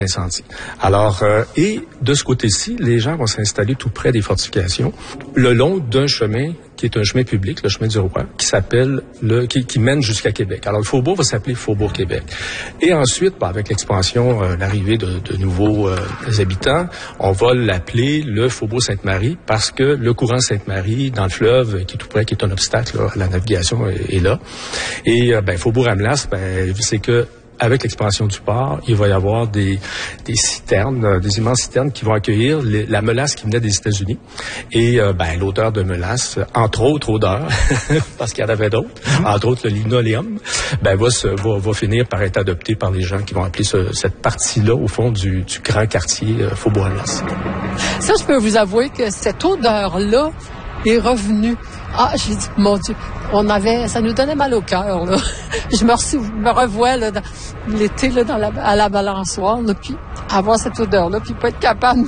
incendie. Alors, et de ce côté-ci, les gens vont s'installer tout près des fortifications, le long d'un chemin qui est un chemin public, le chemin du roi, qui s'appelle qui mène jusqu'à Québec. Alors, le faubourg va s'appeler Faubourg Québec. Et ensuite, avec l'expansion, l'arrivée de nouveaux habitants, on va l'appeler le Faubourg Sainte-Marie parce que le courant Sainte-Marie, dans le fleuve, qui est tout près, qui est un obstacle à la navigation, est là. Et Faubourg Amelas, c'est que avec l'expansion du port, il va y avoir des citernes, des immenses citernes qui vont accueillir la mélasse qui venait des États-Unis. Et l'odeur de mélasse, entre autres odeurs, parce qu'il y en avait d'autres, entre autres le linoléum, va finir par être adopté par les gens qui vont appeler cette partie-là, au fond, du grand quartier Faubourg-Amelas. Ça, je peux vous avouer que cette odeur-là est revenue. Ah, j'ai dit, mon Dieu, ça nous donnait mal au cœur, là. Je me revois, là, l'été, là, à la balançoire, là, puis avoir cette odeur-là, puis pas être capable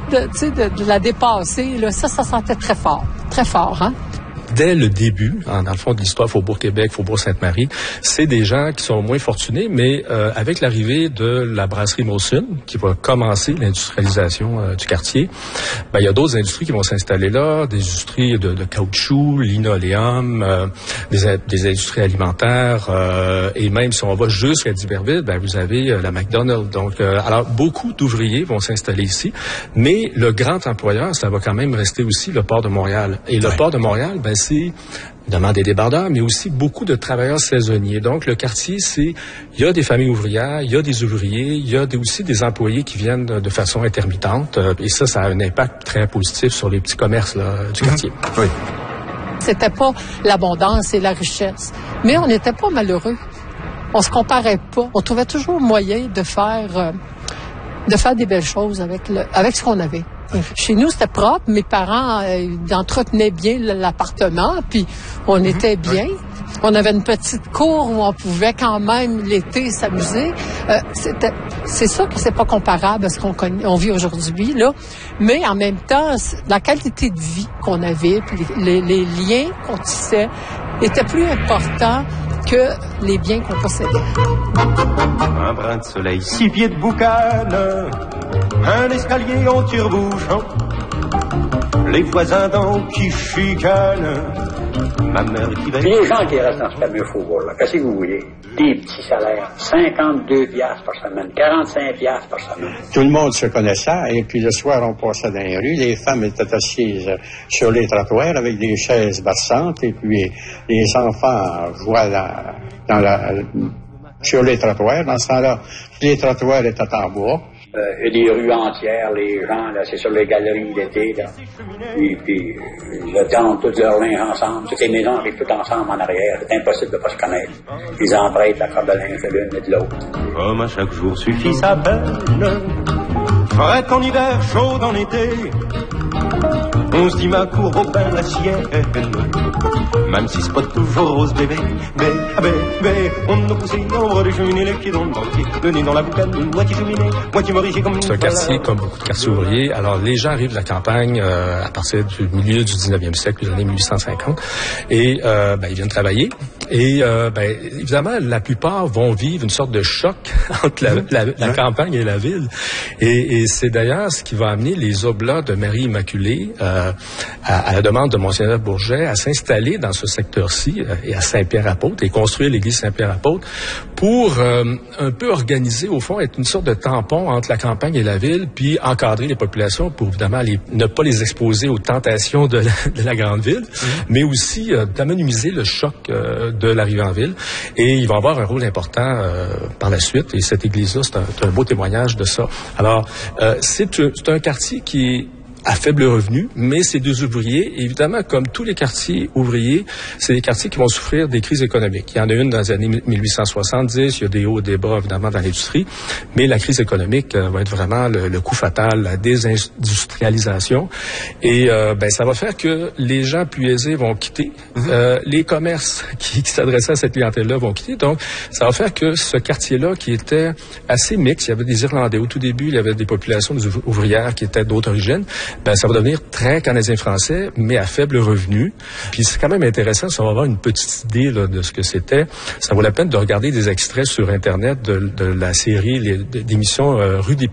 de la dépasser, là. Ça sentait très fort, hein. Dès le début, dans le fond de l'histoire Faubourg-Québec, Faubourg-Sainte-Marie, c'est des gens qui sont moins fortunés, mais avec l'arrivée de la brasserie Molson, qui va commencer l'industrialisation du quartier, il y a d'autres industries qui vont s'installer là, des industries de caoutchouc, linoléum, des industries alimentaires, et même si on va jusqu'à d'Iberville, vous avez la McDonald's. Donc, alors, beaucoup d'ouvriers vont s'installer ici, mais le grand employeur, ça va quand même rester aussi le port de Montréal. Et le port de Montréal, c'est évidemment des débardeurs, mais aussi beaucoup de travailleurs saisonniers. Donc, le quartier, il y a des familles ouvrières, il y a des ouvriers, il y a aussi des employés qui viennent de façon intermittente. Et ça a un impact très positif sur les petits commerces du quartier. Oui. C'était pas l'abondance et la richesse, mais on n'était pas malheureux. On se comparait pas. On trouvait toujours moyen de faire des belles choses avec ce qu'on avait. Chez nous, c'était propre. Mes parents entretenaient bien l'appartement, puis on était bien. On avait une petite cour où on pouvait quand même l'été s'amuser. C'est ça que c'est pas comparable à ce qu'on vit aujourd'hui, là. Mais en même temps, la qualité de vie qu'on avait, puis les liens qu'on tissait, étaient plus importants que les biens qu'on possédait. Un brin de soleil, 6 pieds de boucane, un escalier en tire-bouchon, les voisins donc qui chicanent, ma mère qui va... Puis les gens qui restent dans ce fameux faubourg-là, qu'est-ce que vous voulez? Des petits salaires, 52 piastres par semaine, 45 piastres par semaine. Tout le monde se connaissait, et puis le soir, on passait dans les rues, les femmes étaient assises sur les trottoirs avec des chaises bassantes, et puis les enfants jouaient sur les trottoirs. Dans ce temps-là, les trottoirs étaient en bois. Et des rues entières, les gens, là, c'est sur les galeries d'été, là. Et puis, ils tendent tous leurs linge ensemble. Toutes les maisons arrivent toutes ensemble en arrière. C'est impossible de ne pas se connaître. Ils empruntent la corde de linge de l'une et de l'autre. Comme à chaque jour suffit sa peine, frais en hiver, chaud en été, on se dit ma cour au pain la sienne. Même si c'est pas toujours rose bébé, on a poussé nombre de cheminées, les pieds dans le banquier, le nez dans la boucane, moitié cheminée, moitié morigé comme une... C'est un quartier comme beaucoup de quartiers ouvriers. Alors, les gens arrivent de la campagne à partir du milieu du 19e siècle, les années 1850, et ils viennent travailler. Et évidemment, la plupart vont vivre une sorte de choc entre la campagne et la ville. Et c'est d'ailleurs ce qui va amener les Oblats de Marie Immaculée, à la demande de Monseigneur Bourget, à s'installer dans ce secteur-ci et à Saint-Pierre-Apôtre et construire l'église Saint-Pierre-Apôtre pour un peu organiser, au fond, être une sorte de tampon entre la campagne et la ville, puis encadrer les populations pour évidemment ne pas les exposer aux tentations de la grande ville, mais aussi d'amenuiser le choc de l'arrivée en ville. Et il va avoir un rôle important par la suite. Et cette église-là, c'est un beau témoignage de ça. Alors, c'est un quartier qui est à faible revenu, mais c'est des ouvriers. Et évidemment, comme tous les quartiers ouvriers, c'est des quartiers qui vont souffrir des crises économiques. Il y en a une dans les années 1870, il y a des hauts et des bas, évidemment, dans l'industrie, mais la crise économique va être vraiment le coup fatal, la désindustrialisation. Et ça va faire que les gens plus aisés vont quitter, les commerces qui s'adressaient à cette clientèle-là vont quitter. Donc, ça va faire que ce quartier-là, qui était assez mixte, il y avait des Irlandais. Au tout début, il y avait des populations ouvrières qui étaient d'autres origines. ben ça va devenir très canadien-français, mais à faible revenu. Puis c'est quand même intéressant, si on va avoir une petite idée là, de ce que c'était. Ça vaut la peine de regarder des extraits sur Internet de la série d'émissions Rue des